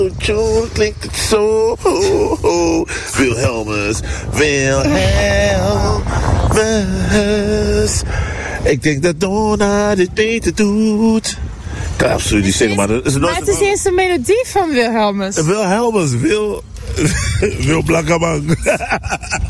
Tjoe, klinkt het zo. Wilhelmus. Ik denk dat Donna dit beter doet. Ik kan absoluut niet zingen, maar het is Maar het is eerst een melodie van Wilhelmus. Wilhelmus, Wil Blakkamang.